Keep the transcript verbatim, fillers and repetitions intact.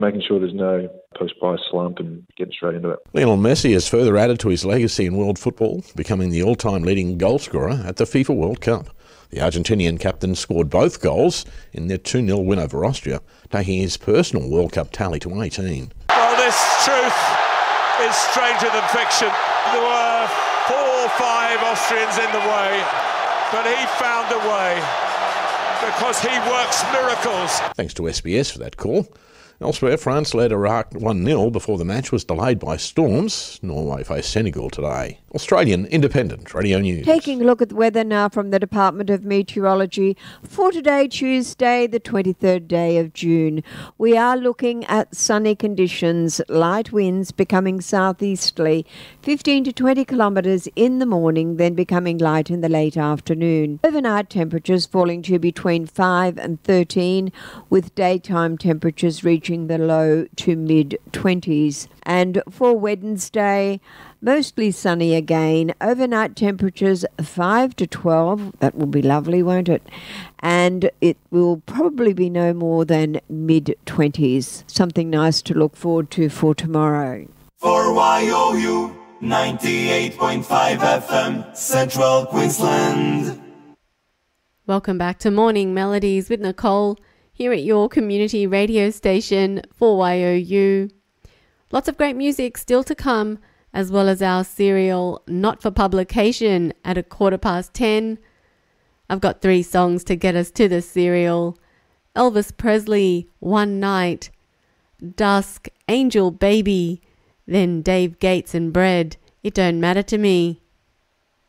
making sure there's no post-buy slump and getting straight into it. Lionel Messi has further added to his legacy in world football, becoming the all-time leading goalscorer at the FIFA World Cup. The Argentinian captain scored both goals in their two nil win over Austria, taking his personal World Cup tally to eighteen. Well, this truth is stranger than fiction. There were four or five Austrians in the way, but he found a way because he works miracles. Thanks to S B S for that call. Elsewhere, France led Iraq one nil before the match was delayed by storms. Norway faced Senegal today. Australian Independent Radio News. Taking a look at the weather now from the Department of Meteorology for today, Tuesday, the twenty-third day of June. We are looking at sunny conditions, light winds becoming southeasterly, fifteen to twenty kilometres in the morning, then becoming light in the late afternoon. Overnight temperatures falling to between five and thirteen, with daytime temperatures reaching the low to mid-twenties. And for Wednesday, mostly sunny again. Overnight temperatures five to twelve. That will be lovely, won't it? And it will probably be no more than mid-twenties. Something nice to look forward to for tomorrow. For Y O U ninety-eight point five F M, Central Queensland. Welcome back to Morning Melodies with Nicole, here at your community radio station for Y O U. Lots of great music still to come, as well as our serial Not for Publication at a quarter past ten. I've got three songs to get us to the serial. Elvis Presley, One Night, Dusk, Angel Baby, then Dave Gates and Bread, It Don't Matter to Me.